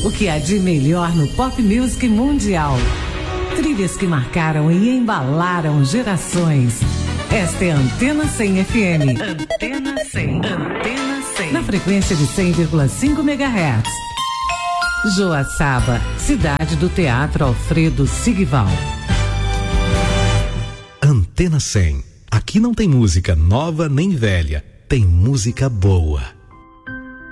O que há de melhor no pop music mundial. Trilhas que marcaram e embalaram gerações. Esta é a Antena 100 FM. Antena 100. Antena 100. Na frequência de 100,5 MHz. Joaçaba, cidade do Teatro Alfredo Sigval. Antena 100. Aqui não tem música nova nem velha. Tem música boa.